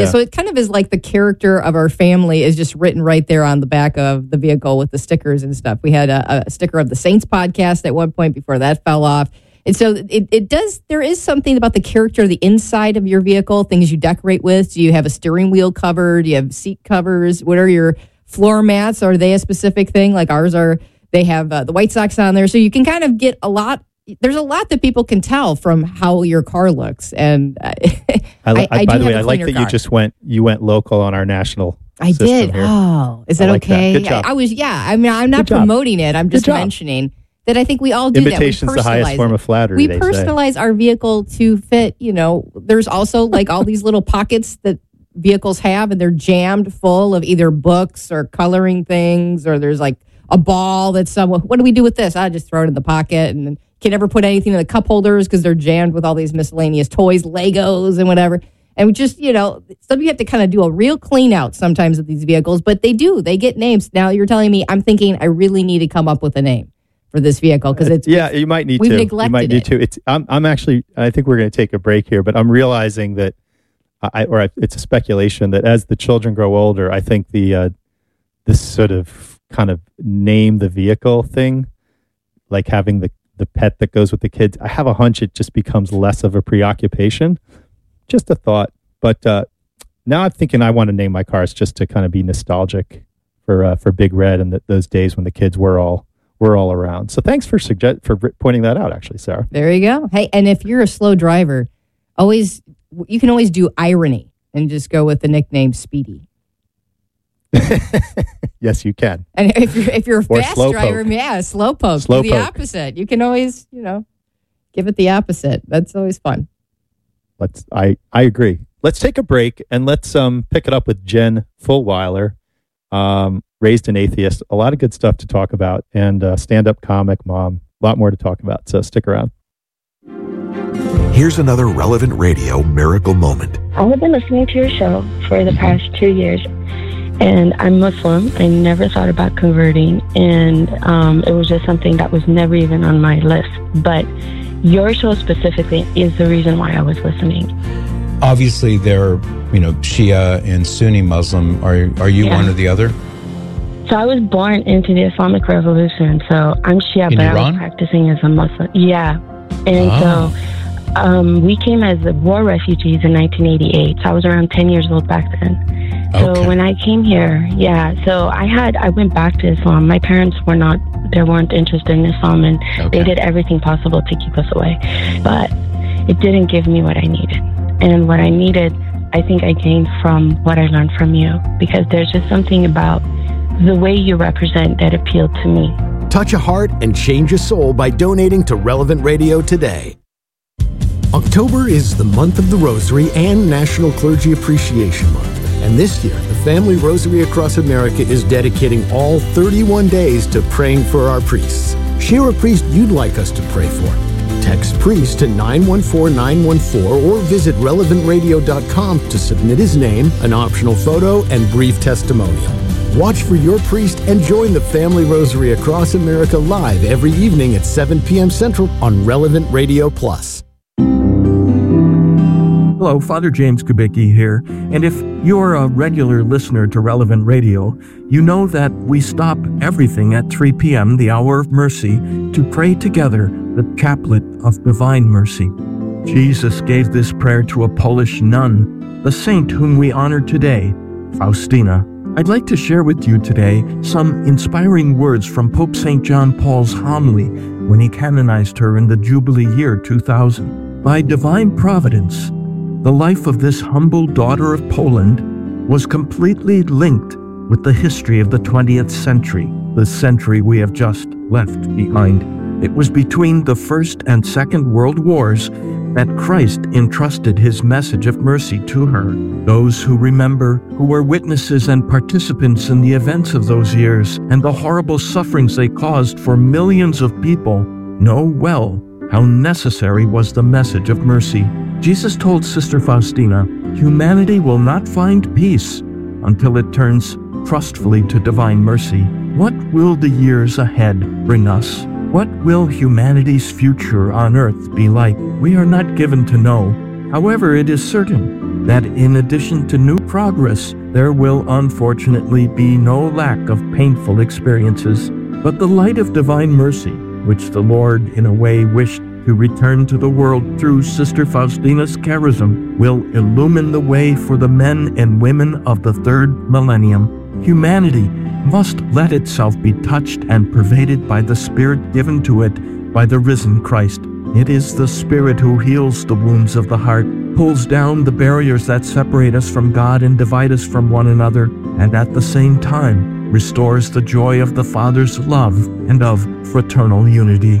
So it kind of is like the character of our family is just written right there on the back of the vehicle with the stickers and stuff. We had a sticker of the Saints podcast at one point before that fell off. And so there is something about the character of the inside of your vehicle, things you decorate with. Do you have a steering wheel cover? Do you have seat covers? What are your floor mats? Are they a specific thing? Like ours are, they have the White Sox on there. So you can kind of get a lot. There's a lot that people can tell from how your car looks. And by the way, I like that you went local on our national I did. Here. Oh, is that okay? That. Good job. I was, I'm not promoting it. I'm just mentioning that I think we all do Invitation's the highest form of flattery. We personalize our vehicle to fit, there's also like all these little pockets that vehicles have, and they're jammed full of either books or coloring things, or there's like a ball that's what do we do with this? I just throw it in the pocket, and can never put anything in the cup holders because they're jammed with all these miscellaneous toys, Legos and whatever. And we just, so you have to kind of do a real clean out sometimes of these vehicles, but they get names. Now you're telling me, I'm thinking I really need to come up with a name for this vehicle because you might need we've to. Neglected you might need to. I'm actually, I think we're going to take a break here, but I'm realizing that, it's a speculation that as the children grow older, I think this sort of kind of name the vehicle thing, like having the pet that goes with the kids, I have a hunch it just becomes less of a preoccupation. Just a thought. But now I'm thinking I want to name my cars just to kind of be nostalgic for Big Red and those days when the kids were all around. So thanks for pointing that out, actually, Sarah. There you go. Hey, and if you're a slow driver, you can always do irony and just go with the nickname Speedy. Yes, you can. And if you're a fast driver, slowpoke. Do the opposite. You can always, give it the opposite. That's always fun. I agree. Let's take a break and let's pick it up with Jen Fulwiler, raised an atheist. A lot of good stuff to talk about, and stand-up comic, mom. A lot more to talk about. So stick around. Here's another Relevant Radio miracle moment. I have been listening to your show for the past 2 years, and I'm Muslim. I never thought about converting, and it was just something that was never even on my list. But your show specifically is the reason why I was listening. Obviously, they're, Shia and Sunni Muslim. Are you one or the other? So I was born into the Islamic Revolution. So I'm Shia, but I was practicing as a Muslim. Yeah. And so we came as war refugees in 1988. So I was around 10 years old back then. So when I came here, so I went back to Islam. My parents weren't interested in Islam, and they did everything possible to keep us away. But it didn't give me what I needed. And what I needed, I think I gained from what I learned from you, because there's just something about the way you represent that appealed to me. Touch a heart and change a soul by donating to Relevant Radio today. October is the month of the Rosary and National Clergy Appreciation Month. And this year, the Family Rosary Across America is dedicating all 31 days to praying for our priests. Share a priest you'd like us to pray for. Text priest to 914-914 or visit relevantradio.com to submit his name, an optional photo, and brief testimonial. Watch for your priest and join the Family Rosary Across America live every evening at 7 p.m. Central on Relevant Radio Plus. Hello, Father James Kubicki here, and if you're a regular listener to Relevant Radio, you know that we stop everything at 3 p.m., the hour of mercy, to pray together the chaplet of divine mercy. Jesus gave this prayer to a Polish nun, the saint whom we honor today, Faustina. I'd like to share with you today some inspiring words from Pope St. John Paul's homily when he canonized her in the Jubilee year 2000. By divine providence, the life of this humble daughter of Poland was completely linked with the history of the 20th century, the century we have just left behind. It was between the First and Second World Wars that Christ entrusted his message of mercy to her. Those who remember, who were witnesses and participants in the events of those years and the horrible sufferings they caused for millions of people, know well how necessary was the message of mercy. Jesus told Sister Faustina, humanity will not find peace until it turns trustfully to divine mercy. What will the years ahead bring us? What will humanity's future on earth be like? We are not given to know. However, it is certain that in addition to new progress, there will unfortunately be no lack of painful experiences. But the light of divine mercy, which the Lord in a way wished to return to the world through Sister Faustina's charism, will illumine the way for the men and women of the third millennium. Humanity must let itself be touched and pervaded by the Spirit given to it by the risen Christ. It is the Spirit who heals the wounds of the heart, pulls down the barriers that separate us from God and divide us from one another, and at the same time restores the joy of the Father's love and of fraternal unity.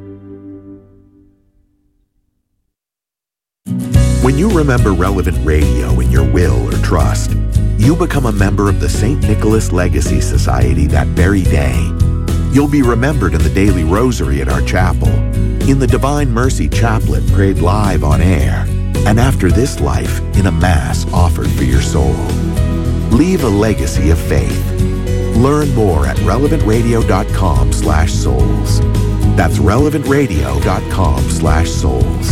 When you remember Relevant Radio in your will or trust, you become a member of the St. Nicholas Legacy Society that very day. You'll be remembered in the daily rosary at our chapel, in the Divine Mercy Chaplet prayed live on air, and after this life in a Mass offered for your soul. Leave a legacy of faith. Learn more at relevantradio.com/souls. That's relevantradio.com/souls.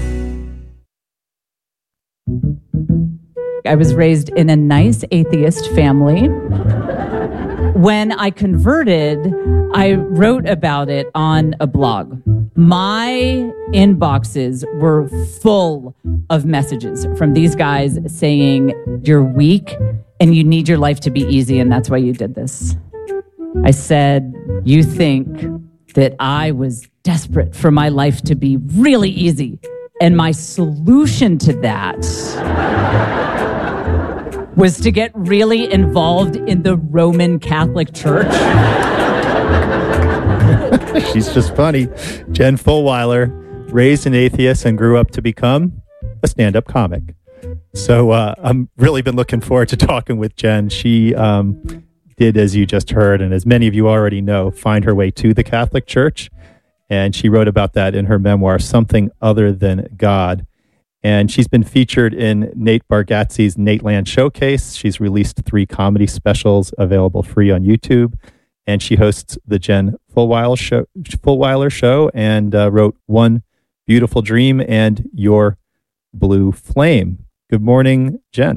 I was raised in a nice atheist family. When I converted, I wrote about it on a blog. My inboxes were full of messages from these guys saying, "You're weak and you need your life to be easy, and that's why you did this." I said, "You think that I was desperate for my life to be really easy?" And my solution to that was to get really involved in the Roman Catholic Church. She's just funny. Jen Fulwiler, raised an atheist and grew up to become a stand-up comic. So I'm really been looking forward to talking with Jen. She did, as you just heard, and as many of you already know, find her way to the Catholic Church. And she wrote about that in her memoir, Something Other Than God. And she's been featured in Nate Bargatze's Nateland Showcase. She's released 3 comedy specials available free on YouTube. And she hosts the Jen Fulwiler Show and wrote One Beautiful Dream and Your Blue Flame. Good morning, Jen.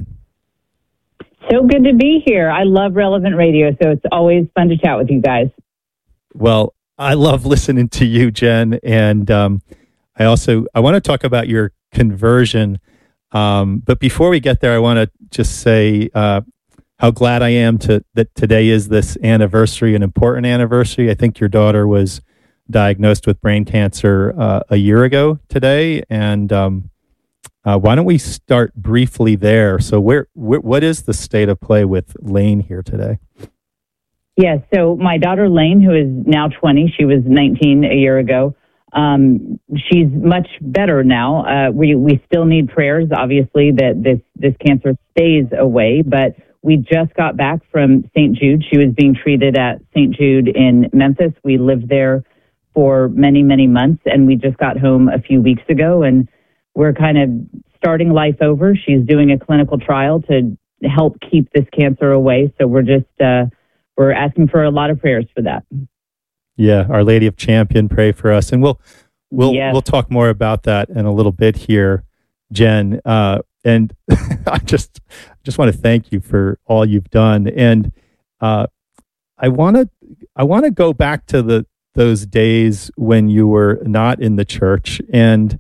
So good to be here. I love Relevant Radio, so it's always fun to chat with you guys. Well, I love listening to you, Jen. And I want to talk about your conversion. But before we get there, I want to just say how glad I am that today is this anniversary, an important anniversary. I think your daughter was diagnosed with brain cancer a year ago today. And why don't we start briefly there? So what is the state of play with Lane here today? Yes, so my daughter Lane, who is now 20, she was 19 a year ago. She's much better now. We still need prayers, obviously, that this cancer stays away, but we just got back from St. Jude. She was being treated at St. Jude in Memphis. We lived there for many, many months, and we just got home a few weeks ago, and we're kind of starting life over. She's doing a clinical trial to help keep this cancer away, so we're just... we're asking for a lot of prayers for that. Yeah, Our Lady of Champion, pray for us, and we'll talk more about that in a little bit here, Jen. And I just want to thank you for all you've done, and I want to go back to those days when you were not in the church, and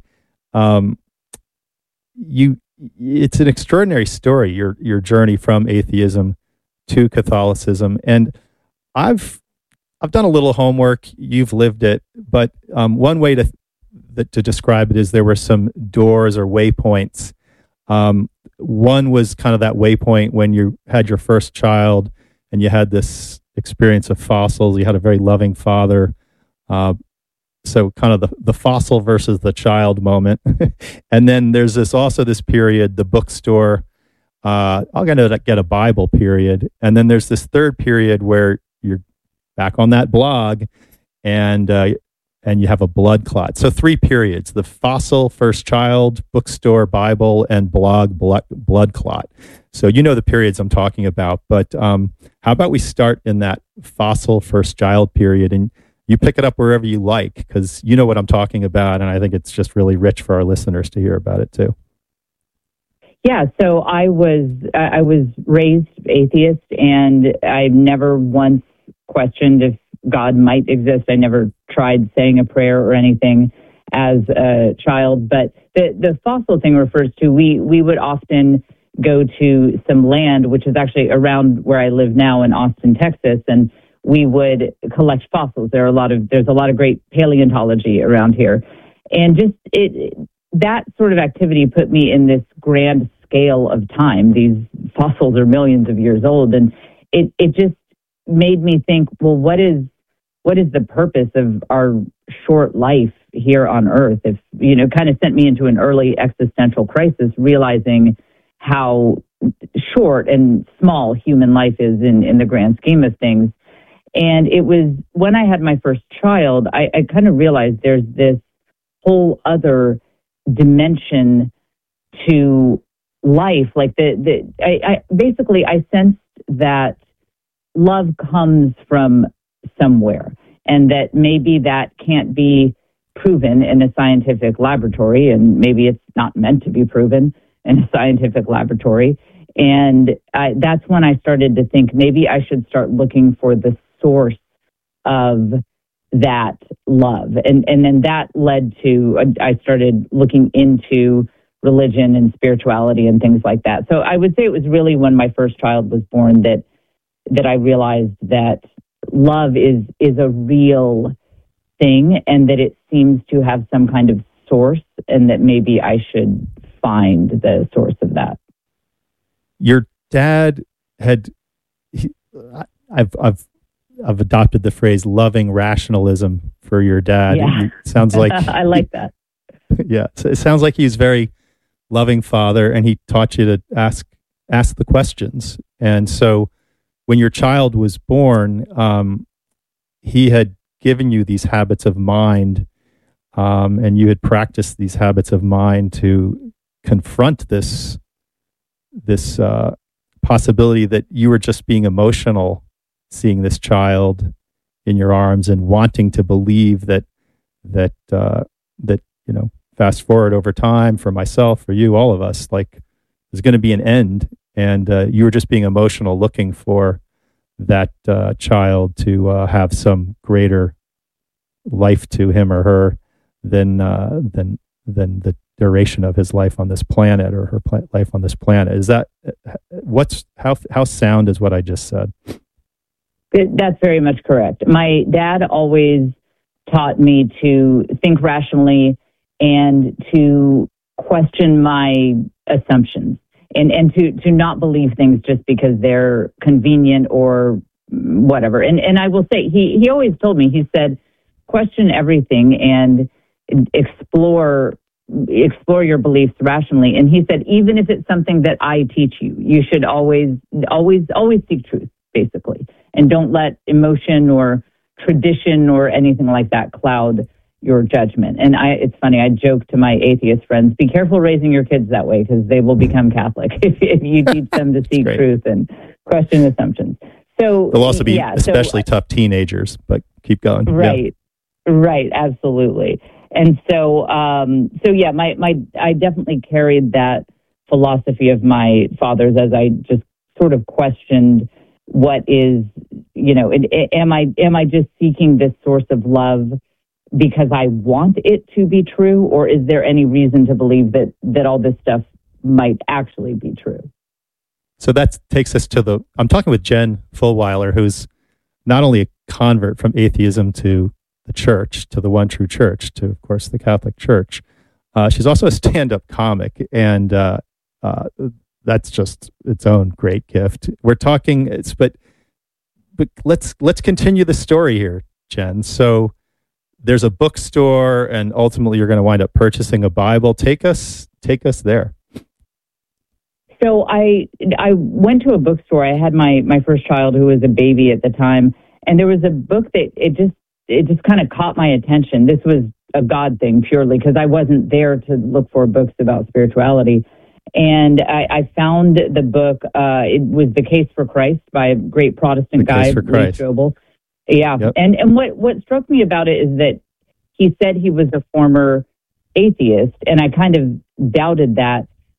it's an extraordinary story, your journey from atheism to Catholicism. And I've done a little homework. You've lived it, but one way to describe it is there were some doors or waypoints. One was kind of that waypoint when you had your first child and you had this experience of fossils. You had a very loving father. So kind of the fossil versus the child moment. And then there's this period, the bookstore, I'm going to get a Bible period. And then there's this third period where you're back on that blog and you have a blood clot. So 3 periods: the fossil, first child, bookstore, Bible, and blog, blood clot. So you know the periods I'm talking about. But how about we start in that fossil, first child period, and you pick it up wherever you like, because you know what I'm talking about. And I think it's just really rich for our listeners to hear about it too. Yeah, so I was raised atheist, and I never once questioned if God might exist. I never tried saying a prayer or anything as a child. But the fossil thing refers to, we would often go to some land, which is actually around where I live now in Austin, Texas, and we would collect fossils. There's a lot of great paleontology around here. And just that sort of activity put me in this grand scale of time. These fossils are millions of years old, and it just made me think, well, what is the purpose of our short life here on Earth? If, kind of sent me into an early existential crisis, realizing how short and small human life is in the grand scheme of things. And it was when I had my first child, I kind of realized there's this whole other dimension to life. Like I basically sensed that love comes from somewhere, and that maybe that can't be proven in a scientific laboratory, and maybe it's not meant to be proven in a scientific laboratory. And that's when I started to think maybe I should start looking for the source of that love. And then that led to, I started looking into religion and spirituality and things like that. So I would say it was really when my first child was born that I realized that love is a real thing, and that it seems to have some kind of source, and that maybe I should find the source of that. Your dad had, I've adopted the phrase loving rationalism for your dad. Yeah. It sounds like I like that. Yeah, so it sounds like he's a very loving father, and he taught you to ask the questions. And so when your child was born, he had given you these habits of mind, and you had practiced these habits of mind to confront this possibility that you were just being emotional, seeing this child in your arms and wanting to believe that fast forward over time, for myself, for you, all of us, like there's going to be an end, and you were just being emotional, looking for that child to have some greater life to him or her than the duration of his life on this planet, or her life on this planet. Is that how sound is what I just said? That's very much correct. My dad always taught me to think rationally and to question my assumptions, and to not believe things just because they're convenient or whatever. And I will say, he always told me, he said, question everything and explore your beliefs rationally. And he said, even if it's something that I teach you, you should always seek truth, basically. And don't let emotion or tradition or anything like that cloud your judgment. And it's funny, I joke to my atheist friends, be careful raising your kids that way, because they will become Catholic if you teach them to seek truth and question assumptions. So they'll also be especially tough teenagers, but keep going. Right. Yeah. Right. Absolutely. And so I definitely carried that philosophy of my father's as I just sort of questioned what is, am I just seeking this source of love because I want it to be true, or is there any reason to believe that all this stuff might actually be true? So that takes us to I'm talking with Jen Fulwiler, who's not only a convert from atheism to the church, to the one true church, to, of course, the Catholic Church. She's also a stand-up comic, and that's just its own great gift. We're talking, but let's continue the story here, Jen. So there's a bookstore, and ultimately you're going to wind up purchasing a Bible. Take us there. So I went to a bookstore. I had my first child, who was a baby at the time, and there was a book that it just kind of caught my attention. This was a God thing purely, because I wasn't there to look for books about spirituality. And I found the book. It was The Case for Christ by a great Protestant guy, Lee Strobel. Yeah. Yep. And what struck me about it is that he said he was a former atheist, and I kind of doubted that.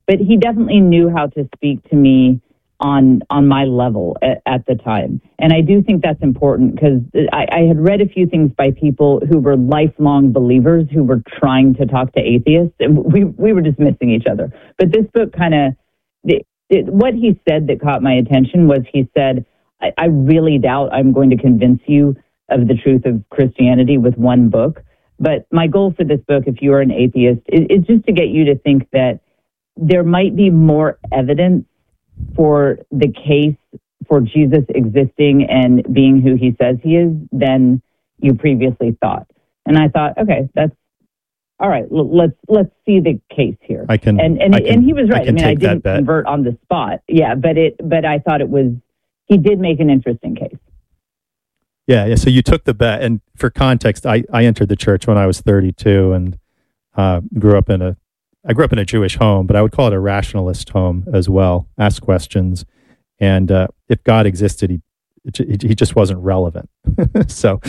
but he definitely knew how to speak to me on my level at the time. And I do think that's important because I had read a few things by people who were lifelong believers who were trying to talk to atheists, and we were just missing each other. But this book kind of, what he said that caught my attention was he said, I really doubt I'm going to convince you of the truth of Christianity with one book. But my goal for this book, if you are an atheist, is just to get you to think that there might be more evidence for the case for Jesus existing and being who he says he is than you previously thought. And I thought, okay, that's all right. Let's see the case here. And he was right. I didn't convert on the spot. Yeah, but I thought he did make an interesting case. Yeah. So you took the bet, and for context, I entered the church when I was 32 and grew up in a Jewish home, but I would call it a rationalist home as well. Ask questions, and if God existed, he just wasn't relevant. So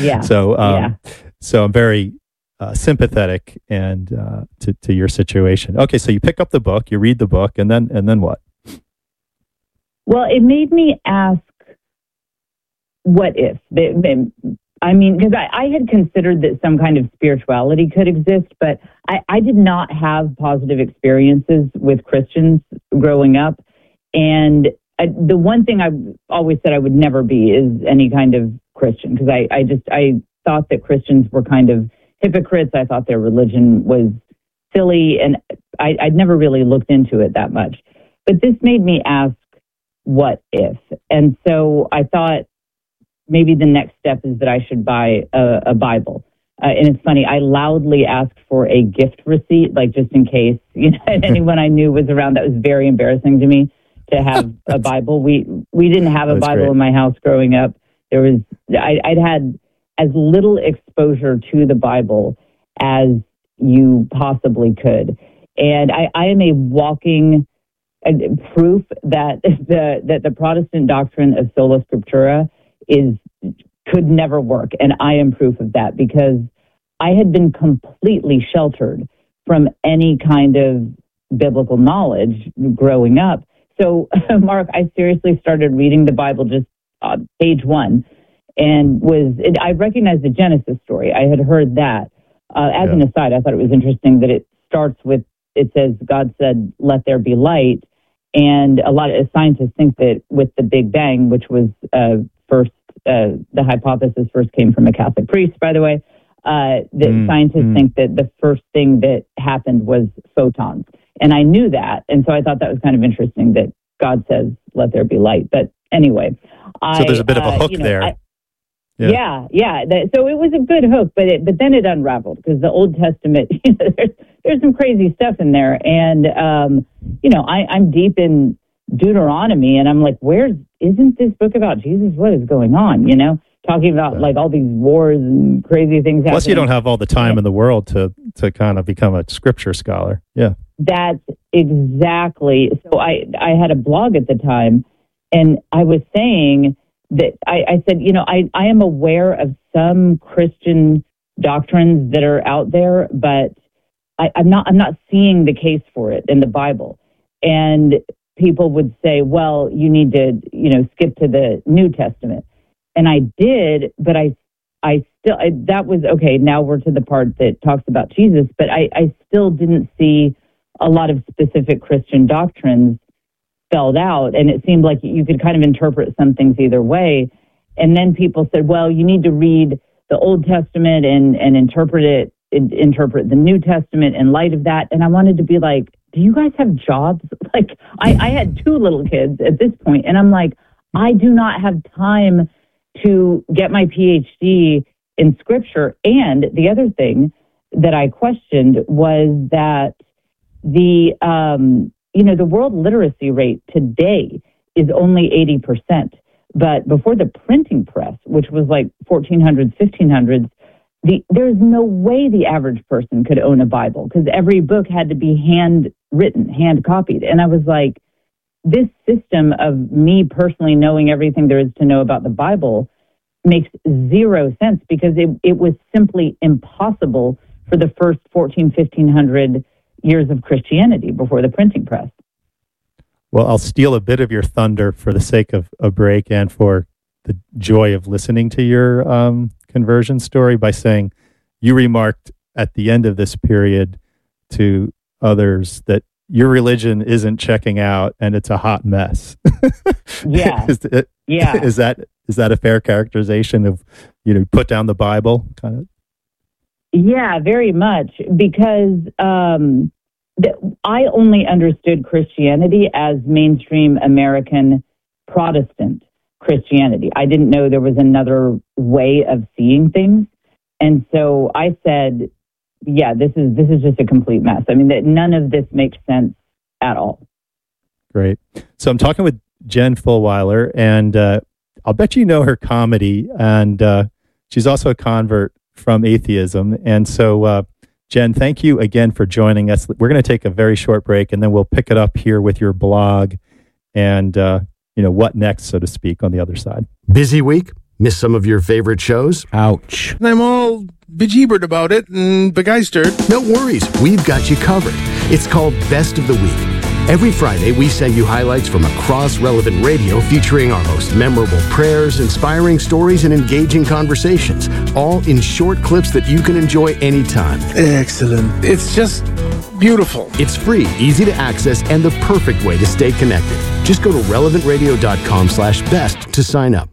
I'm very sympathetic and to your situation. Okay, so you pick up the book, you read the book, and then what? Well, it made me ask, what if? I mean, because I had considered that some kind of spirituality could exist, but I did not have positive experiences with Christians growing up. And the one thing I always said I would never be is any kind of Christian, because I thought that Christians were kind of hypocrites. I thought their religion was silly, and I'd never really looked into it that much. But this made me ask, what if? And so I thought, maybe the next step is that I should buy a Bible. And it's funny, I loudly asked for a gift receipt, like just in case, anyone I knew was around. That was very embarrassing to me to have a Bible. We didn't have a Bible in my house growing up. I'd had as little exposure to the Bible as you possibly could. And I am a walking proof that the Protestant doctrine of sola scriptura could never work. And I am proof of that, because I had been completely sheltered from any kind of biblical knowledge growing up. So, Mark, I seriously started reading the Bible just page 1, and I recognized the Genesis story. I had heard that. As an aside, I thought it was interesting that it starts with, it says, God said, let there be light. And a lot of scientists think that with the Big Bang, which was the hypothesis first came from a Catholic priest, by the way, scientists think that the first thing that happened was photons. And I knew that. And so I thought that was kind of interesting that God says, let there be light. But anyway. So there's a bit of a hook there. Yeah. So it was a good hook, but then it unraveled, because the Old Testament, there's some crazy stuff in there. And, I'm deep in Deuteronomy, and I'm like, isn't this book about Jesus? What is going on? Talking about like all these wars and crazy things happening. Plus, you don't have all the time in the world to kind of become a scripture scholar. Yeah. That's exactly. So I had a blog at the time, and I was saying that I said, I am aware of some Christian doctrines that are out there, but I'm not seeing the case for it in the Bible. And people would say, well, you need to, skip to the New Testament. And I did, but I still, that was okay. Now we're to the part that talks about Jesus, but I still didn't see a lot of specific Christian doctrines spelled out. And it seemed like you could kind of interpret some things either way. And then people said, well, you need to read the Old Testament and interpret the New Testament in light of that. And I wanted to be like, do you guys have jobs? Like, I had 2 little kids at this point, and I'm like, I do not have time to get my PhD in scripture. And the other thing that I questioned was that the world literacy rate today is only 80%. But before the printing press, which was like 1400s, 1500s, there's no way the average person could own a Bible, because every book had to be handwritten, hand copied. And I was like, this system of me personally knowing everything there is to know about the Bible makes zero sense, because it was simply impossible for the first 1500 years of Christianity before the printing press. Well, I'll steal a bit of your thunder for the sake of a break and for the joy of listening to your conversion story by saying you remarked at the end of this period to others that your religion isn't checking out and it's a hot mess. Yeah. Is that a fair characterization of, put down the Bible kind of? Yeah, very much, because I only understood Christianity as mainstream American Protestant Christianity. I didn't know there was another way of seeing things. And so I said, yeah, this is just a complete mess. I mean, that none of this makes sense at all. Great. So I'm talking with Jen Fulwiler, and I'll bet you know her comedy, and she's also a convert from atheism. And so, Jen, thank you again for joining us. We're going to take a very short break, and then we'll pick it up here with your blog and, what next, so to speak, on the other side. Busy week? Miss some of your favorite shows? Ouch. I'm all bejeebered about it and begeistered. No worries. We've got you covered. It's called Best of the Week. Every Friday, we send you highlights from across Relevant Radio featuring our most memorable prayers, inspiring stories, and engaging conversations, all in short clips that you can enjoy anytime. Excellent. It's just beautiful. It's free, easy to access, and the perfect way to stay connected. Just go to relevantradio.com/best to sign up.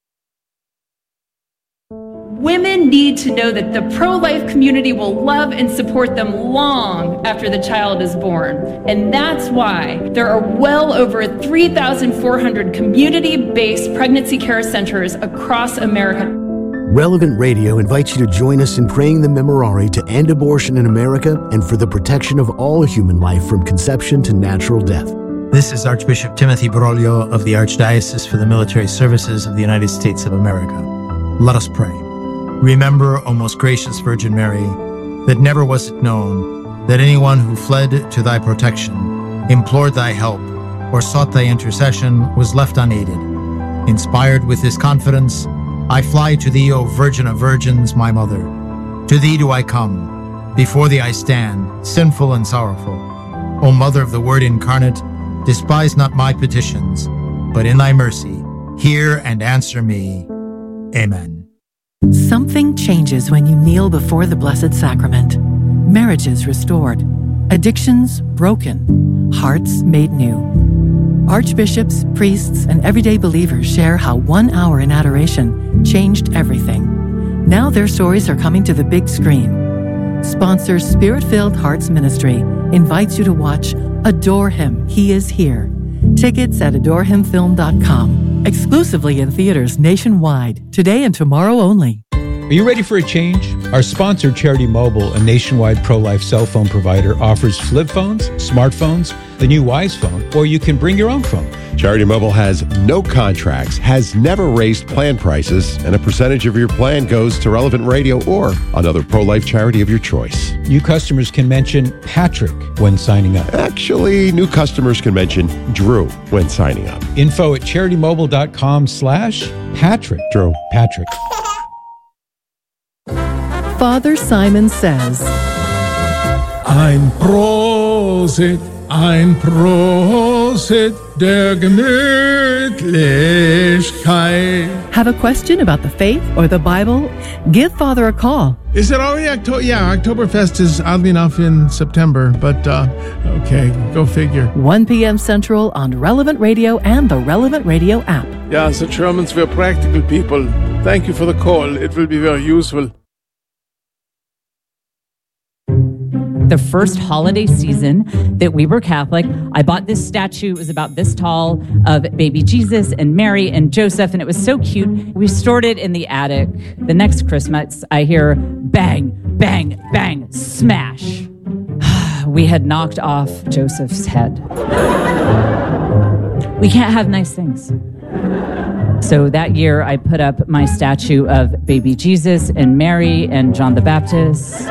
Women need to know that the pro-life community will love and support them long after the child is born. And that's why there are well over 3,400 community-based pregnancy care centers across America. Relevant Radio invites you to join us in praying the Memorare to end abortion in America and for the protection of all human life from conception to natural death. This is Archbishop Timothy Broglio of the Archdiocese for the Military Services of the United States of America. Let us pray. Remember, O most gracious Virgin Mary, that never was it known that anyone who fled to thy protection, implored thy help, or sought thy intercession was left unaided. Inspired with this confidence, I fly to thee, O Virgin of Virgins, my Mother. To thee do I come. Before thee I stand, sinful and sorrowful. O Mother of the Word incarnate, despise not my petitions, but in thy mercy, hear and answer me. Amen. Something changes when you kneel before the Blessed Sacrament. Marriages restored, addictions broken, hearts made new. Archbishops, priests, and everyday believers share how 1 hour in adoration changed everything. Now their stories are coming to the big screen. Sponsor Spirit-Filled Hearts Ministry invites you to watch Adore Him, He is Here. Tickets at adorehimfilm.com. Exclusively in theaters nationwide, today and tomorrow only. Are you ready for a change? Our sponsor, Charity Mobile, a nationwide pro-life cell phone provider, offers flip phones, smartphones, the new Wise phone, or you can bring your own phone. Charity Mobile has no contracts, has never raised plan prices, and a percentage of your plan goes to Relevant Radio or another pro-life charity of your choice. New customers can mention Patrick when signing up. Actually, new customers can mention Drew when signing up. Info at CharityMobile.com/Patrick. Drew. Patrick. Father Simon says, Ein Prosit, der Gemütlichkeit. Have a question about the faith or the Bible? Give Father a call. Is it already October? Yeah, Oktoberfest is oddly enough in September, but okay, go figure. 1 p.m. Central on Relevant Radio and the Relevant Radio app. Yeah, the Germans were practical people. Thank you for the call. It will be very useful. The first holiday season that we were Catholic, I bought this statue. It was about this tall of baby Jesus and Mary and Joseph, and it was so cute. We stored it in the attic. The next Christmas, I hear bang, bang, bang, smash. We had knocked off Joseph's head. We can't have nice things. So that year, I put up my statue of baby Jesus and Mary and John the Baptist.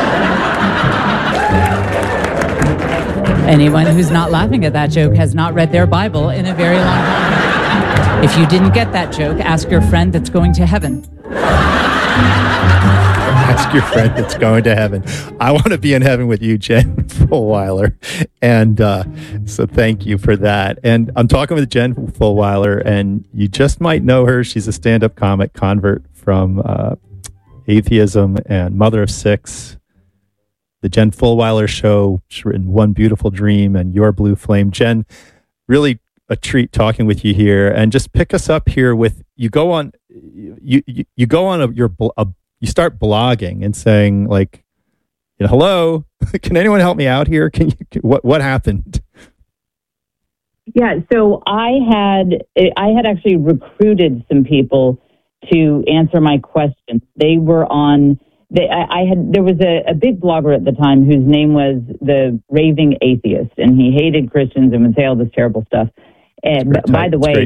Anyone who's not laughing at that joke has not read their Bible in a very long time. If you didn't get that joke, ask your friend that's going to heaven. ask your friend that's going to heaven. I want to be in heaven with you, Jen Fulwiler. And so thank you for that. And I'm talking with Jen Fulwiler, and you just might know her. She's a stand-up comic convert from atheism and mother of 6. The Jen Fulwiler Show. She's written One Beautiful Dream and Your Blue Flame. Jen, really a treat talking with you here. And just pick us up here with, you go on you start blogging and saying, like, hello, can anyone help me out here? What happened? Yeah, so I had actually recruited some people to answer my questions. They were on. There was a big blogger at the time whose name was the Raving Atheist, and he hated Christians and would say all this terrible stuff. And by the way,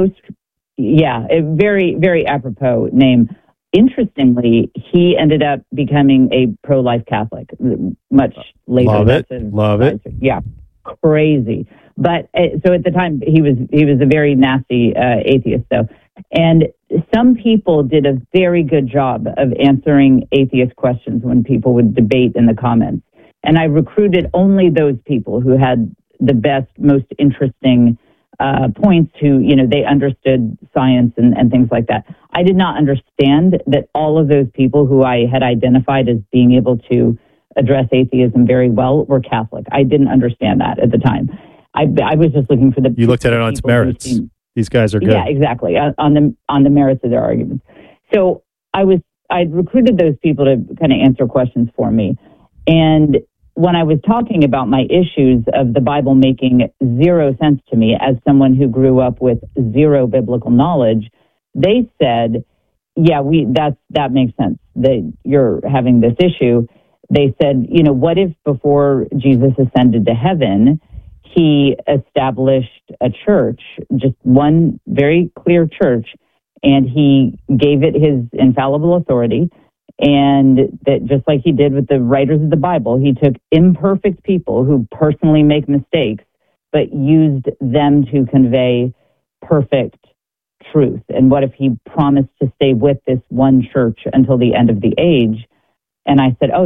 a very, very apropos name. Interestingly, he ended up becoming a pro-life Catholic much later. Love it. Yeah, crazy. But so at the time, he was a very nasty atheist, though. And some people did a very good job of answering atheist questions when people would debate in the comments. And I recruited only those people who had the best, most interesting points, who, they understood science and things like that. I did not understand that all of those people who I had identified as being able to address atheism very well were Catholic. I didn't understand that at the time. I was just looking for the... You looked at it on its merits. These guys are good. Yeah, exactly. On the merits of their arguments. So I'd recruited those people to kind of answer questions for me. And when I was talking about my issues of the Bible making zero sense to me as someone who grew up with zero biblical knowledge, they said, yeah, that makes sense that you're having this issue. They said, what if before Jesus ascended to heaven, he established a church, just one very clear church, and he gave it his infallible authority, and that just like he did with the writers of the Bible, he took imperfect people who personally make mistakes, but used them to convey perfect truth. And what if he promised to stay with this one church until the end of the age? And I said,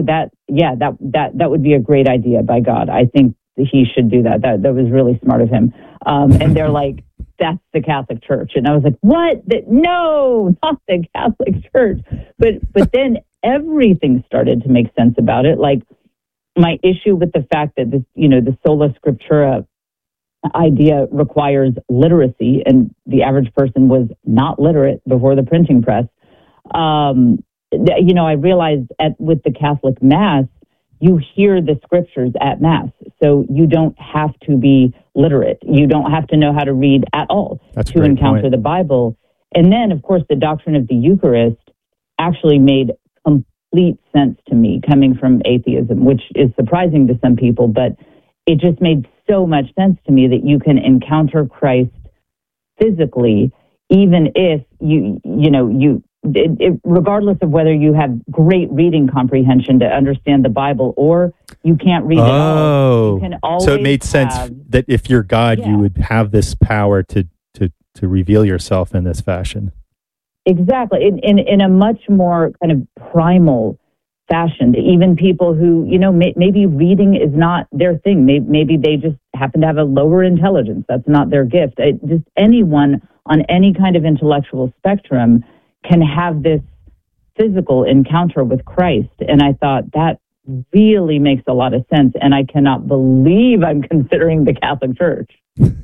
that would be a great idea, by God. I think he should do that. That was really smart of him. And they're like, that's the Catholic Church. And I was like, what? No, not the Catholic Church. But then everything started to make sense about it. Like my issue with the fact that this, the sola scriptura idea requires literacy, and the average person was not literate before the printing press. I realized with the Catholic Mass, you hear the scriptures at Mass, so you don't have to be literate. You don't have to know how to read at all to encounter the Bible. And then, of course, the doctrine of the Eucharist actually made complete sense to me coming from atheism, which is surprising to some people, but it just made so much sense to me that you can encounter Christ physically, even if regardless of whether you have great reading comprehension to understand the Bible or you can't read at all. You can always so it made sense that if you're God, you would have this power to reveal yourself in this fashion. Exactly. In a much more kind of primal fashion. Even people who, maybe reading is not their thing. Maybe they just happen to have a lower intelligence. That's not their gift. Just anyone on any kind of intellectual spectrum can have this physical encounter with Christ. And I thought that really makes a lot of sense. And I cannot believe I'm considering the Catholic Church.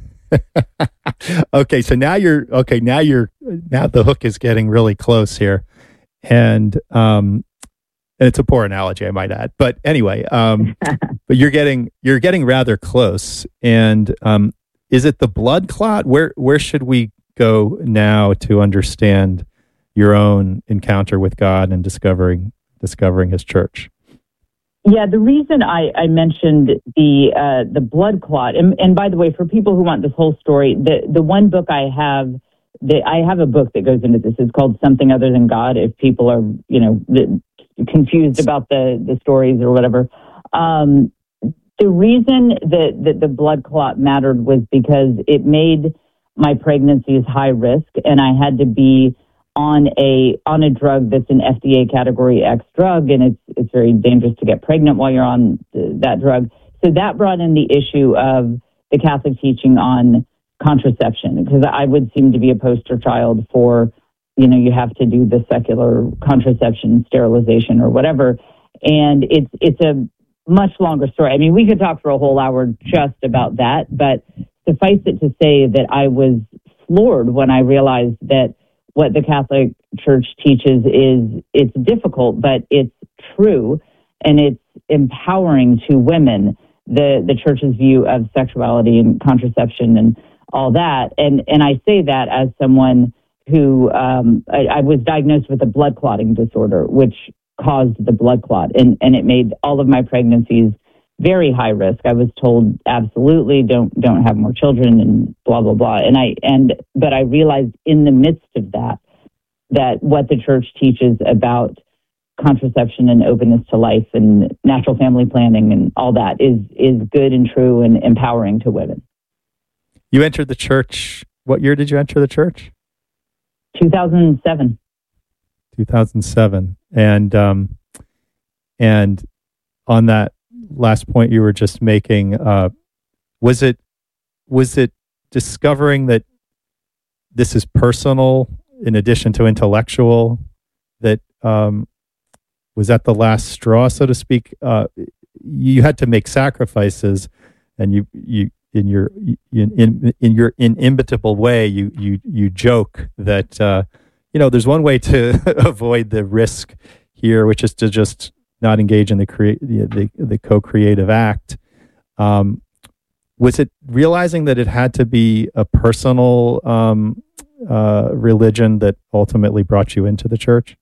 Okay. So now the hook is getting really close here. And it's a poor analogy, I might add. But anyway, but you're getting rather close. And is it the blood clot? Where should we go now to understand your own encounter with God and discovering His church? Yeah, the reason I mentioned the blood clot, and by the way, for people who want this whole story, the one book I have a book that goes into this. It's called Something Other Than God. If people are confused about the stories or whatever, the reason that the blood clot mattered was because it made my pregnancies high risk, and I had to be on a drug that's an FDA category X drug, and it's very dangerous to get pregnant while you're on that drug. So that brought in the issue of the Catholic teaching on contraception, because I would seem to be a poster child for, you have to do the secular contraception, sterilization, or whatever. And it's a much longer story. I mean, we could talk for a whole hour just about that, but suffice it to say that I was floored when I realized that what the Catholic Church teaches is, it's difficult, but it's true, and it's empowering to women, the Church's view of sexuality and contraception and all that. And I say that as someone who, I was diagnosed with a blood clotting disorder, which caused the blood clot, and it made all of my pregnancies very high risk. I was told absolutely don't have more children and blah blah blah. But I realized in the midst of that what the Church teaches about contraception and openness to life and natural family planning and all that is good and true and empowering to women. You entered the Church. What year did you enter the Church? 2007. 2007. And on that last point you were just making, was it discovering that this is personal in addition to intellectual, that was that the last straw, so to speak? You had to make sacrifices, and you in your inimitable way you joke that there's one way to avoid the risk here, which is to just not engage in the co-creative act. Was it realizing that it had to be a personal religion that ultimately brought you into the Church?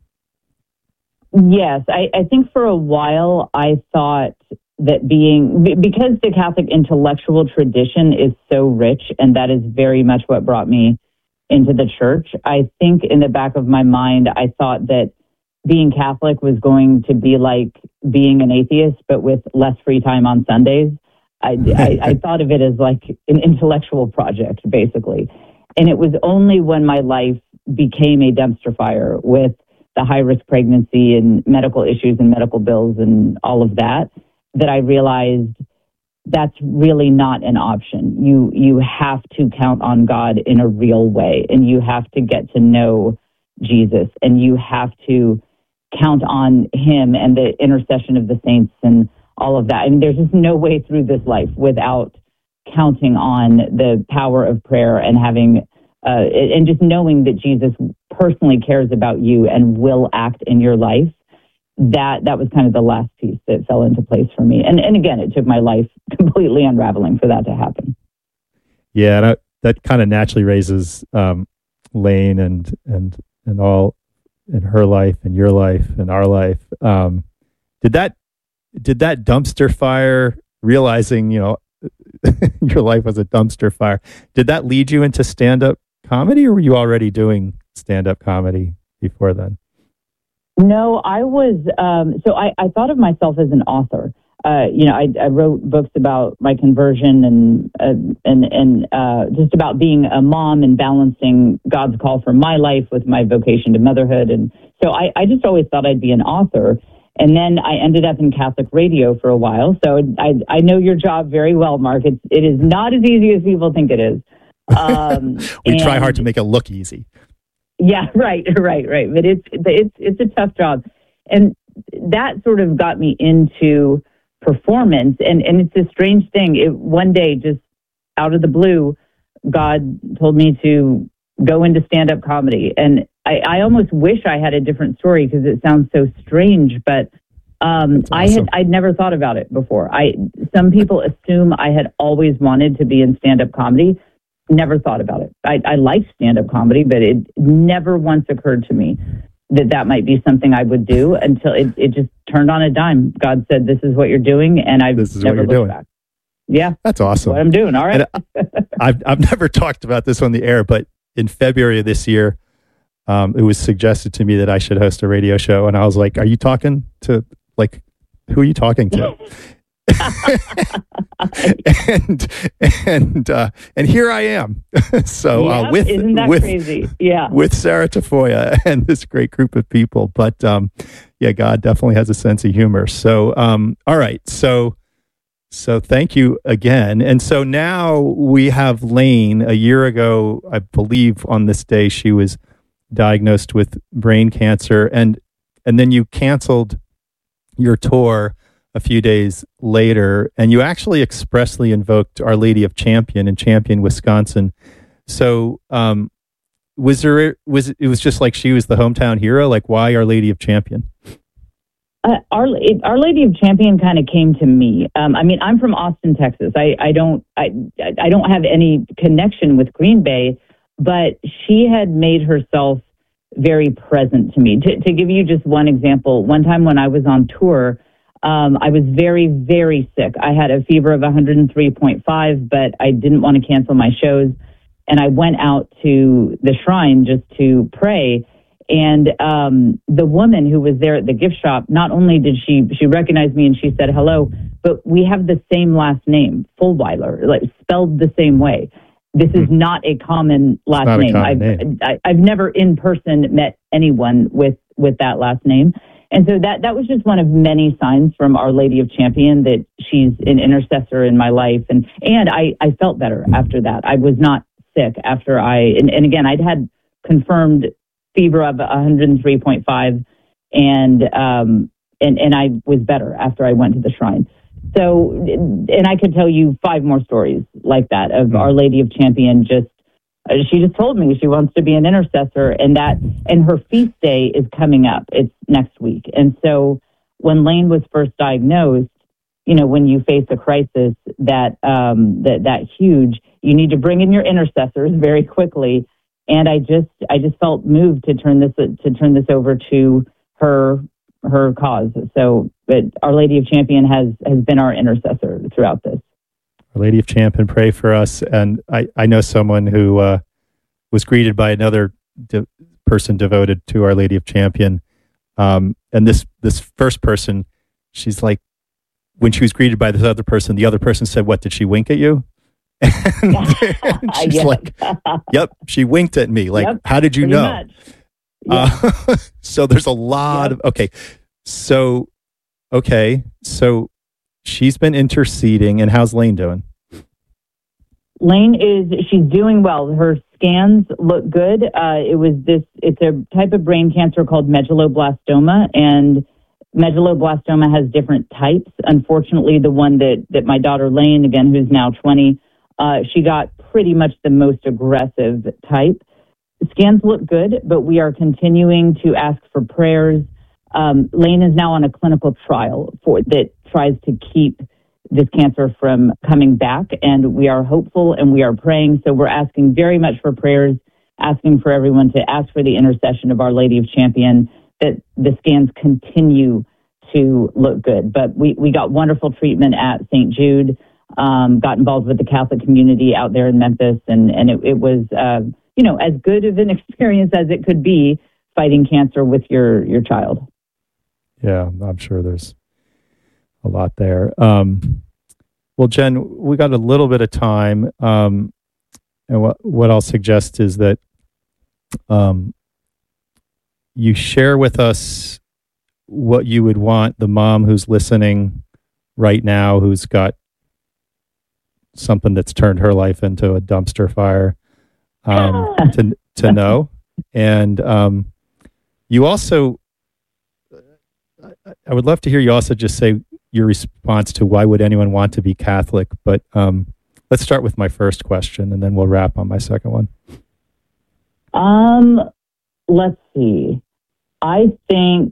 Yes, I think for a while I thought that because the Catholic intellectual tradition is so rich, and that is very much what brought me into the Church, I think in the back of my mind, I thought that being Catholic was going to be like being an atheist, but with less free time on Sundays. I thought of it as like an intellectual project, basically. And it was only when my life became a dumpster fire with the high-risk pregnancy and medical issues and medical bills and all of that I realized that's really not an option. You have to count on God in a real way, and you have to get to know Jesus, and you have to count on him and the intercession of the saints and all of that. I mean, there's just no way through this life without counting on the power of prayer and having and just knowing that Jesus personally cares about you and will act in your life. That was kind of the last piece that fell into place for me. And again, it took my life completely unraveling for that to happen. Yeah, that kind of naturally raises Lane and all in her life and your life and our life. Did that dumpster fire, realizing your life was a dumpster fire, did that lead you into stand-up comedy, or were you already doing stand-up comedy before then? No, I was. So I thought of myself as an author. I wrote books about my conversion and just about being a mom and balancing God's call for my life with my vocation to motherhood. And so I just always thought I'd be an author. And then I ended up in Catholic radio for a while. So I know your job very well, Mark. It is not as easy as people think it is. We try hard to make it look easy. Yeah, right. But it's a tough job. And that sort of got me into performance. And it's a strange thing. One day, just out of the blue, God told me to go into stand-up comedy. And I almost wish I had a different story because it sounds so strange, but awesome. I'd never thought about it before. Some people assume I had always wanted to be in stand-up comedy. Never thought about it. I liked stand-up comedy, but it never once occurred to me that might be something I would do until it just turned on a dime. God said, "This is what you're doing," and this is never what you're doing. Back. Yeah, that's awesome. What I'm doing. All right. I've never talked about this on the air, but in February of this year, it was suggested to me that I should host a radio show, and I was like, "Are you talking to who are you talking to?" and here I am. So isn't that crazy? Yeah, with Sarah Tafoya and this great group of people. But yeah, God definitely has a sense of humor. So all right, so thank you again. And so now we have Lane. A year ago, I believe on this day, she was diagnosed with brain cancer, and then you canceled your tour a few days later, and you actually expressly invoked Our Lady of Champion in Champion, Wisconsin. So it was just like she was the hometown hero? Like, why Our Lady of Champion? Our Lady of Champion kind of came to me. I mean, I'm from Austin, Texas. I don't have any connection with Green Bay, but she had made herself very present to me. To give you just one example, one time when I was on tour, I was very, very sick. I had a fever of 103.5, but I didn't want to cancel my shows. And I went out to the shrine just to pray. And the woman who was there at the gift shop, not only did she recognize me and she said hello, but we have the same last name, Fulweiler, like spelled the same way. This is not a common last name. I've never in person met anyone with that last name. And so that was just one of many signs from Our Lady of Champion that she's an intercessor in my life. And I felt better after that. I was not sick after and again, I'd had confirmed fever of 103.5 and I was better after I went to the shrine. So, and I could tell you 5 more stories like that of Our Lady of Champion. She just told me she wants to be an intercessor, and her feast day is coming up. It's next week. And so when Lane was first diagnosed, when you face a crisis that huge, you need to bring in your intercessors very quickly. And I just felt moved to turn this over to her cause. So, but Our Lady of Champion has been our intercessor throughout this. Our Lady of Champion, pray for us. And I know someone who was greeted by another person devoted to Our Lady of Champion. And this first person, she's like, when she was greeted by this other person, the other person said, "What, did she wink at you?" And she's like, "Yep, she winked at me." Like, how did you know? So there's a lot of, So she's been interceding, and how's Lane doing? She's doing well. Her scans look good. It's a type of brain cancer called medulloblastoma, and medulloblastoma has different types. Unfortunately, the one that my daughter Lane, again, who's now 20, she got pretty much the most aggressive type. Scans look good, but we are continuing to ask for prayers. Lane is now on a clinical trial that tries to keep this cancer from coming back, and we are hopeful and we are praying. So we're asking very much for prayers, asking for everyone to ask for the intercession of Our Lady of Champion, that the scans continue to look good. But we got wonderful treatment at St. Jude, got involved with the Catholic community out there in Memphis, and it was as good of an experience as it could be fighting cancer with your child. Yeah, I'm sure there's a lot there. Well, Jen, we got a little bit of time, and what I'll suggest is that you share with us what you would want the mom who's listening right now, who's got something that's turned her life into a dumpster fire, to know. And you also, I would love to hear you also just say your response to why would anyone want to be Catholic. But let's start with my first question, and then we'll wrap on my second one. Let's see. I think.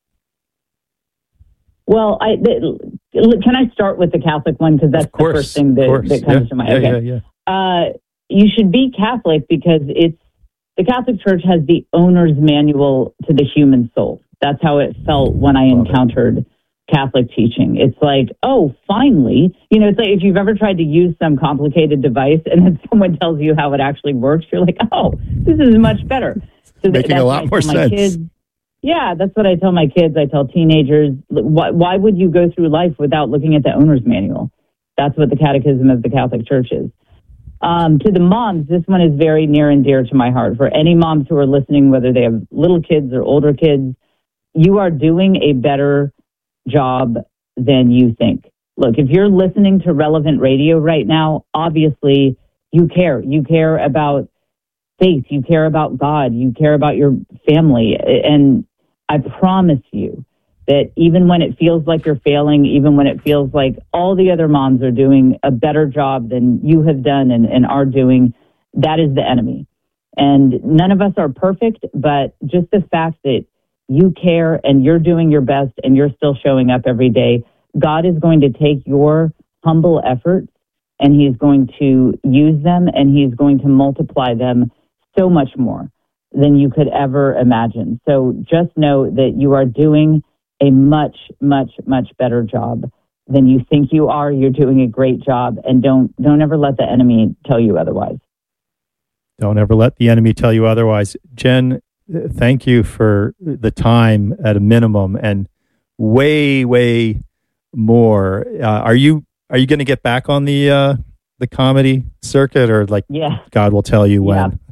Well, can I start with the Catholic one, because that's the first thing that comes to mind. Yeah. You should be Catholic because the Catholic Church has the owner's manual to the human soul. That's how it felt when I encountered Catholic teaching. It's like, oh, finally, it's like if you've ever tried to use some complicated device and then someone tells you how it actually works, you're like, oh, this is much better. So making a lot more sense. Kids, Yeah, that's what I tell my kids. I tell teenagers, why would you go through life without looking at the owner's manual? That's what the Catechism of the Catholic Church is. To the moms, this one is very near and dear to my heart. For any moms who are listening, whether they have little kids or older kids, you are doing a better job than you think. Look, if you're listening to Relevant Radio right now, obviously you care. You care about faith. You care about God. You care about your family. And I promise you that even when it feels like you're failing, even when it feels like all the other moms are doing a better job than you have done and are doing, that is the enemy. And none of us are perfect, but just the fact that you care and you're doing your best and you're still showing up every day, God is going to take your humble efforts and he's going to use them and he's going to multiply them so much more than you could ever imagine. So just know that you are doing a much, much, much better job than you think you are. You're doing a great job, and don't ever let the enemy tell you otherwise. Don't ever let the enemy tell you otherwise. Jen, thank you for the time at a minimum and way, way more. Are you going to get back on the comedy circuit, or God will tell you when? Yeah.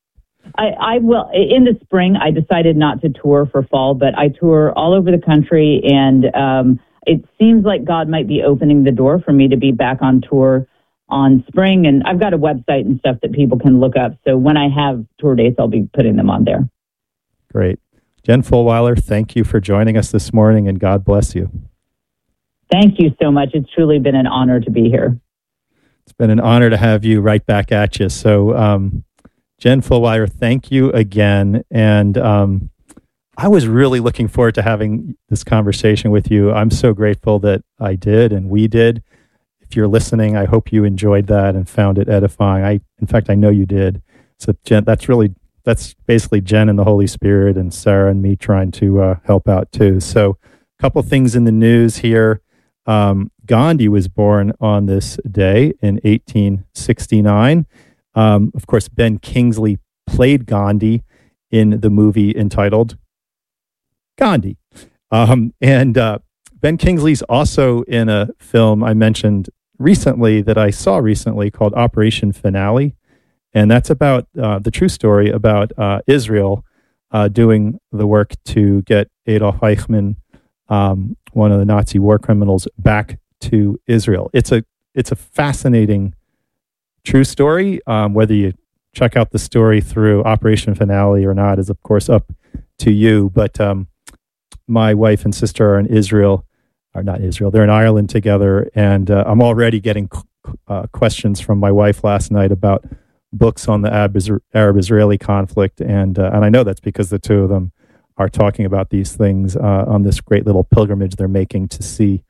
I will. In the spring, I decided not to tour for fall, but I tour all over the country, and it seems like God might be opening the door for me to be back on tour on spring. And I've got a website and stuff that people can look up. So when I have tour dates, I'll be putting them on there. Great. Jen Fulwiler, thank you for joining us this morning, and God bless you. Thank you so much. It's truly been an honor to be here. It's been an honor to have you right back at you. So, Jen Fulwiler, thank you again. And I was really looking forward to having this conversation with you. I'm so grateful that I did and we did. If you're listening, I hope you enjoyed that and found it edifying. In fact, I know you did. So, Jen, that's basically Jen and the Holy Spirit and Sarah and me trying to help out too. So, a couple things in the news here. Gandhi was born on this day in 1869. Of course, Ben Kingsley played Gandhi in the movie entitled Gandhi. And Ben Kingsley's also in a film I mentioned recently that I saw recently called Operation Finale. And that's about the true story about Israel doing the work to get Adolf Eichmann, one of the Nazi war criminals, back to Israel. It's a fascinating true story. Whether you check out the story through Operation Finale or not is, of course, up to you. But my wife and sister are in Israel, or not Israel, they're in Ireland together. And I'm already getting questions from my wife last night about books on the Arab-Israeli conflict. And I know that's because the two of them are talking about these things on this great little pilgrimage they're making to see,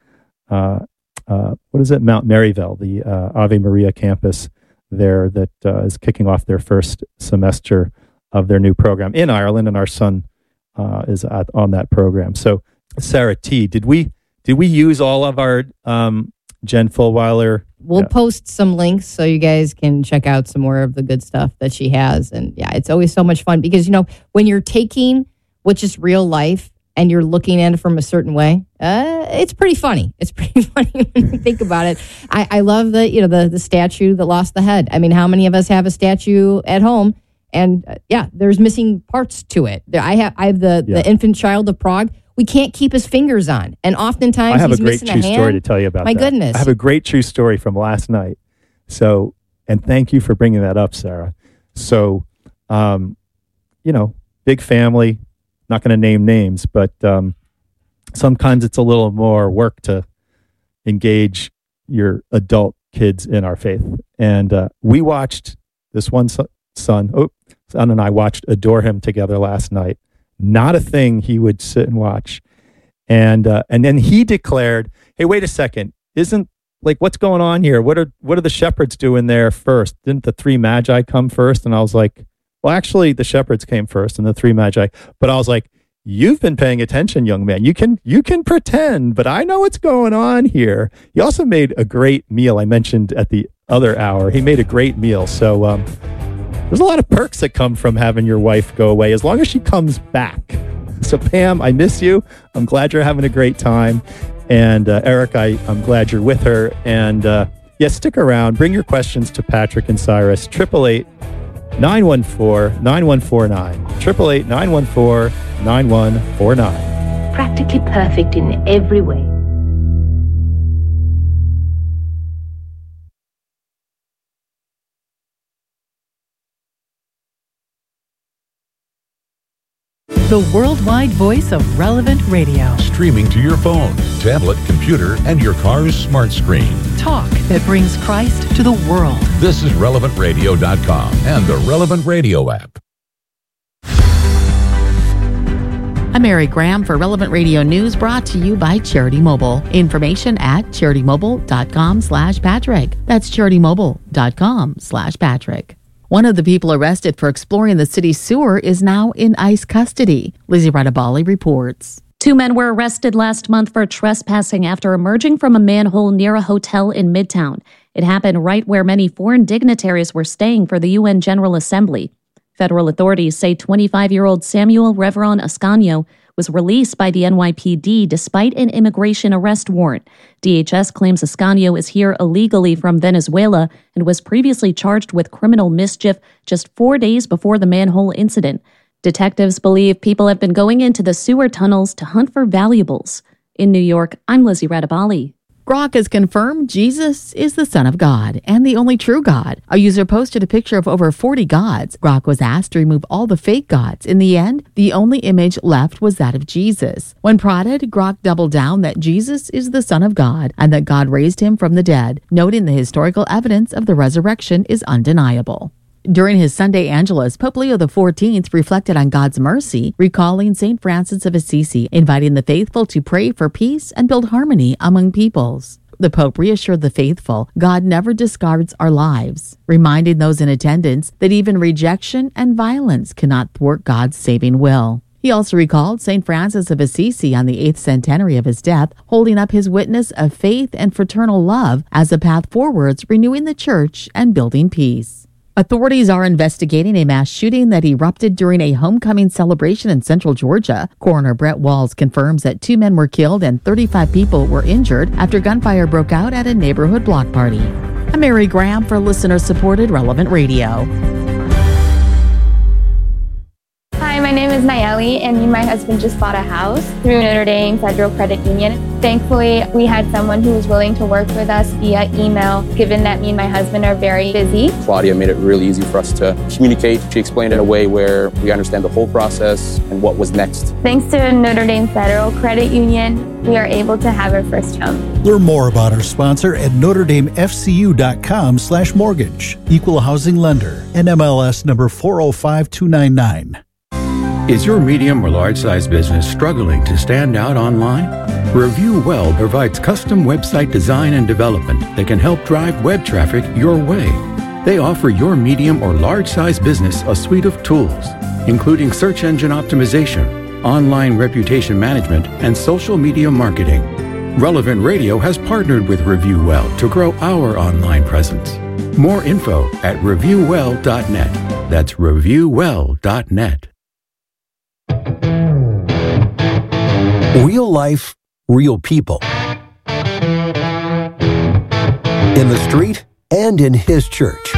what is it, Mount Maryville, the Ave Maria campus there that is kicking off their first semester of their new program in Ireland, and our son is on that program. So, Sarah T., did we use all of our Jen Fulwiler? We'll post some links so you guys can check out some more of the good stuff that she has. And yeah, it's always so much fun because, when you're taking what's just real life and you're looking at it from a certain way, it's pretty funny. It's pretty funny when you think about it. I love the statue that lost the head. I mean, how many of us have a statue at home? And there's missing parts to it. I have the infant child of Prague. We can't keep his fingers on, and oftentimes I have he's a great missing true a hand. Story to tell you about. My goodness, I have a great true story from last night. So, and thank you for bringing that up, Sarah. So, big family. Not going to name names, but sometimes it's a little more work to engage your adult kids in our faith. And we watched this one son and I watched Adore Him together last night. Not a thing he would sit and watch. And then he declared, hey, wait a second. What's going on here? What are the shepherds doing there first? Didn't the three magi come first? And I was like, well, actually, the shepherds came first and the three magi. But I was like, you've been paying attention, young man. You can pretend, but I know what's going on here. He also made a great meal. I mentioned at the other hour, he made a great meal. So there's a lot of perks that come from having your wife go away, as long as she comes back. So Pam, I miss you. I'm glad you're having a great time. And Eric, I'm glad you're with her. And stick around. Bring your questions to Patrick and Cyrus. 888-914-9149. 888-914-9149. Practically perfect in every way. The worldwide voice of Relevant Radio. Streaming to your phone, tablet, computer, and your car's smart screen. Talk that brings Christ to the world. This is RelevantRadio.com and the Relevant Radio app. I'm Mary Graham for Relevant Radio News, brought to you by Charity Mobile. Information at CharityMobile.com/Patrick. That's CharityMobile.com/Patrick. One of the people arrested for exploring the city sewer is now in ICE custody. Lizzie Radabali reports. 2 men were arrested last month for trespassing after emerging from a manhole near a hotel in Midtown. It happened right where many foreign dignitaries were staying for the UN General Assembly. Federal authorities say 25-year-old Samuel Reveron Ascanio was released by the NYPD despite an immigration arrest warrant. DHS claims Ascanio is here illegally from Venezuela and was previously charged with criminal mischief just 4 days before the manhole incident. Detectives believe people have been going into the sewer tunnels to hunt for valuables. In New York, I'm Lizzie Radabali. Grok has confirmed Jesus is the Son of God and the only true God. A user posted a picture of over 40 gods. Grok was asked to remove all the fake gods. In the end, the only image left was that of Jesus. When prodded, Grok doubled down that Jesus is the Son of God and that God raised him from the dead, noting the historical evidence of the resurrection is undeniable. During his Sunday Angelus, Pope Leo XIV reflected on God's mercy, recalling St. Francis of Assisi, inviting the faithful to pray for peace and build harmony among peoples. The Pope reassured the faithful God never discards our lives, reminding those in attendance that even rejection and violence cannot thwart God's saving will. He also recalled St. Francis of Assisi on the 8th centenary of his death, holding up his witness of faith and fraternal love as a path forwards, renewing the church and building peace. Authorities are investigating a mass shooting that erupted during a homecoming celebration in central Georgia. Coroner Brett Walls confirms that 2 men were killed and 35 people were injured after gunfire broke out at a neighborhood block party. I'm Mary Graham for listener-supported Relevant Radio. Hi, my name is Nayeli, and me and my husband just bought a house through Notre Dame Federal Credit Union. Thankfully, we had someone who was willing to work with us via email, given that me and my husband are very busy. Claudia made it really easy for us to communicate. She explained it in a way where we understand the whole process and what was next. Thanks to Notre Dame Federal Credit Union, we are able to have our first home. Learn more about our sponsor at NotreDameFCU.com/mortgage. Equal housing lender. NMLS number 405299. Is your medium or large size business struggling to stand out online? Review Well provides custom website design and development that can help drive web traffic your way. They offer your medium or large size business a suite of tools, including search engine optimization, online reputation management, and social media marketing. Relevant Radio has partnered with Review Well to grow our online presence. More info at reviewwell.net. That's reviewwell.net. Real life, real people. In the street and in his church.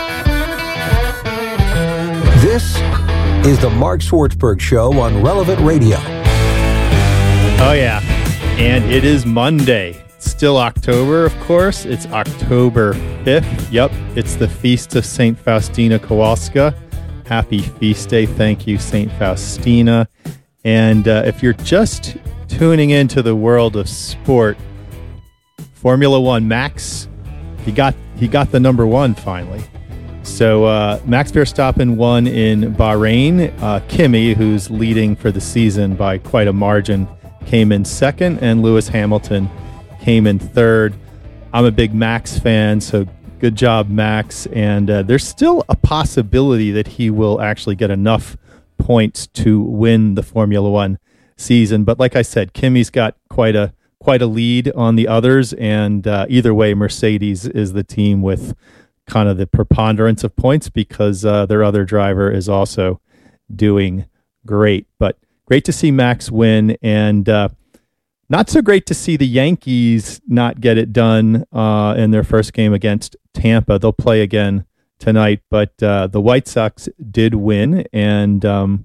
This is the Mark Swartzberg Show on Relevant Radio. Oh, yeah. And it is Monday. Still October, of course. It's October 5th. Yep, it's the Feast of St. Faustina Kowalska. Happy feast day. Thank you, St. Faustina. And if you're just tuning into the world of sport, Formula One, Max, he got the number one finally. So Max Verstappen won in Bahrain. Kimi, who's leading for the season by quite a margin, came in second, and Lewis Hamilton came in third. I'm a big Max fan, so good job, Max. And there's still a possibility that he will actually get enough points to win the Formula One season. But like I said, Kimi's got quite a lead on the others. And either way, Mercedes is the team with kind of the preponderance of points because their other driver is also doing great. But great to see Max win, and not so great to see the Yankees not get it done in their first game against Tampa. They'll play again tonight, but the White Sox did win, and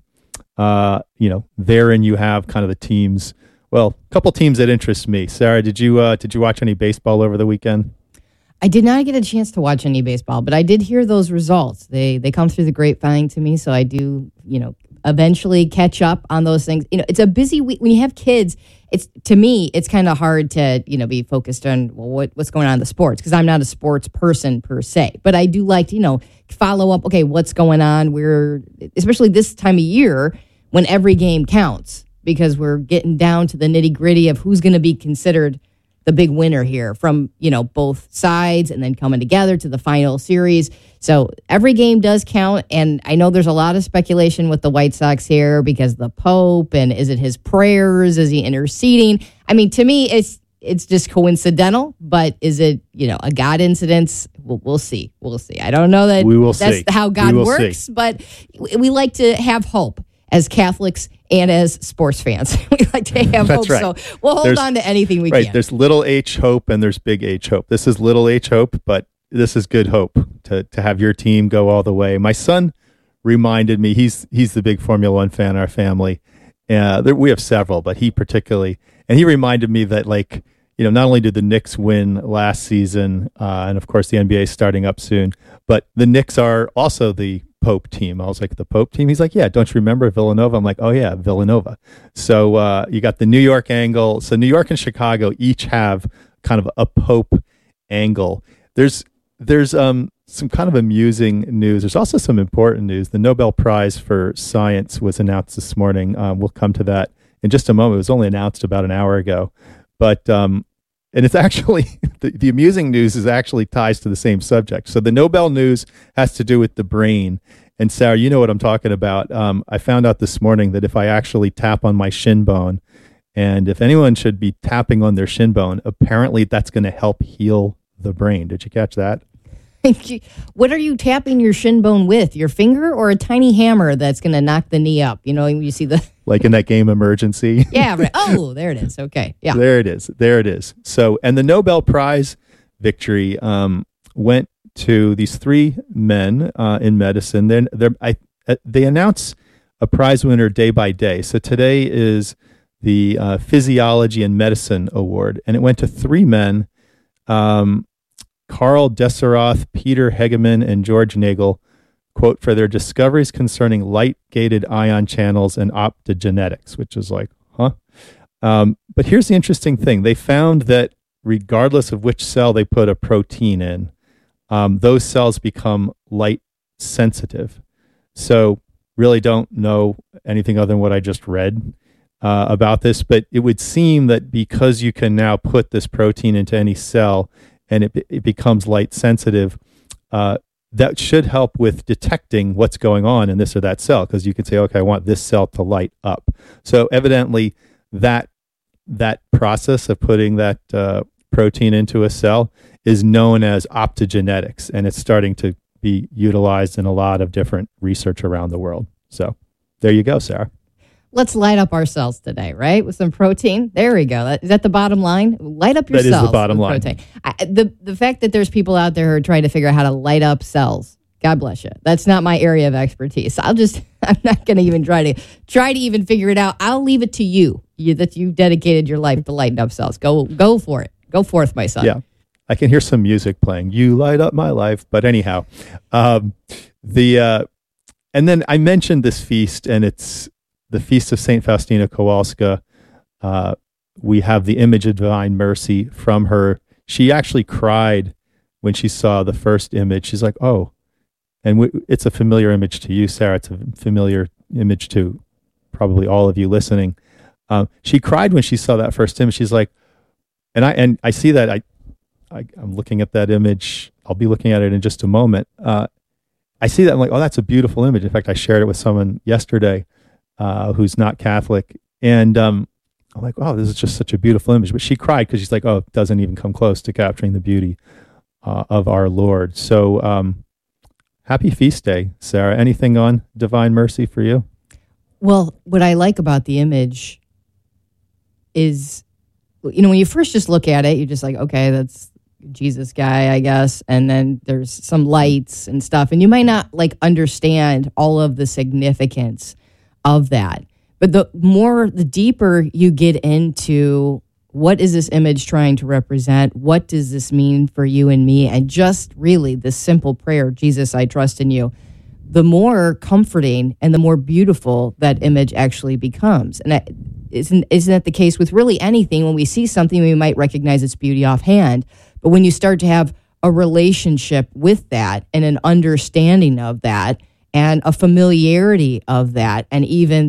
therein you have kind of the teams. Well, a couple teams that interest me. Sarah, did you watch any baseball over the weekend? I did not get a chance to watch any baseball, but I did hear those results. They come through the grapevine to me, so I do, eventually catch up on those things. It's a busy week. When you have kids, to me, it's kind of hard to, be focused on what's going on in the sports, because I'm not a sports person per se. But I do like to, follow up, okay, what's going on? Especially this time of year when every game counts, because we're getting down to the nitty gritty of who's going to be considered the big winner here from, both sides, and then coming together to the final series. So every game does count. And I know there's a lot of speculation with the White Sox here because the Pope, and is it his prayers? Is he interceding? I mean, to me, it's just coincidental, but is it, a God incidence? We'll see. We'll see. I don't know that that's how God works, but we like to have hope as Catholics and as sports fans. We like to have hope, right. So we'll hold on to anything we can. There's little h hope and there's big H hope. This is little h hope, but this is good hope to have your team go all the way. My son reminded me, he's the big Formula One fan in our family. We have several, but he particularly, and he reminded me that, not only did the Knicks win last season, and of course the NBA is starting up soon, but the Knicks are also the Pope team. I was like, the Pope team? He's like, yeah, don't you remember Villanova? I'm like, oh yeah, Villanova. So you got the New York angle. So New York and Chicago each have kind of a Pope angle. There's some kind of amusing news. There's also some important news. The Nobel Prize for Science was announced this morning. We'll come to that in just a moment. It was only announced about an hour ago. But and it's actually, the amusing news is actually ties to the same subject. So the Nobel news has to do with the brain. And Sarah, you know what I'm talking about. I found out this morning that if I actually tap on my shin bone, and if anyone should be tapping on their shin bone, apparently that's going to help heal the brain. Did you catch that? What are you tapping your shin bone with? Your finger or a tiny hammer that's going to knock the knee up? You see the... Like in that game Emergency? Yeah. Right. Oh, there it is. Okay. Yeah. There it is. So, and the Nobel Prize victory went to these three men in medicine. They announce a prize winner day by day. So today is the Physiology and Medicine Award, and it went to three men, Karl Deseroth, Peter Hegeman, and George Nagel, quote, for their discoveries concerning light-gated ion channels and optogenetics, which is like, huh? But here's the interesting thing. They found that regardless of which cell they put a protein in, those cells become light sensitive. So really don't know anything other than what I just read about this, but it would seem that because you can now put this protein into any cell and it becomes light sensitive, that should help with detecting what's going on in this or that cell, because you can say, okay, I want this cell to light up. So evidently that process of putting that protein into a cell is known as optogenetics, and it's starting to be utilized in a lot of different research around the world. So there you go, Sarah. Let's light up our cells today, right? With some protein. There we go. Is that the bottom line? Light up your cells. That is the bottom line. Protein. The fact that there's people out there who are trying to figure out how to light up cells, God bless you. That's not my area of expertise. I'm not going to even try to even figure it out. I'll leave it to you that you dedicated your life to lighting up cells. Go for it. Go forth, my son. Yeah. I can hear some music playing. You light up my life. But anyhow, and then I mentioned this feast, and it's the Feast of St. Faustina Kowalska. We have the image of Divine Mercy from her. She actually cried when she saw the first image. She's like, oh, and it's a familiar image to you, Sarah. It's a familiar image to probably all of you listening. She cried when she saw that first image. She's like, and I see that. I'm looking at that image. I'll be looking at it in just a moment. I see that. I'm like, oh, that's a beautiful image. In fact, I shared it with someone yesterday who's not Catholic. And I'm like, oh, this is just such a beautiful image. But she cried because she's like, oh, it doesn't even come close to capturing the beauty of our Lord. So happy feast day, Sarah. Anything on Divine Mercy for you? Well, what I like about the image is, when you first just look at it, you're just like, okay, that's Jesus guy, I guess. And then there's some lights and stuff. And you might not understand all of the significance of that. But the deeper you get into what is this image trying to represent, what does this mean for you and me, and just really the simple prayer, Jesus, I trust in you, the more comforting and the more beautiful that image actually becomes. And isn't that the case with really anything? When we see something, we might recognize its beauty offhand. But when you start to have a relationship with that and an understanding of that and a familiarity of that, and even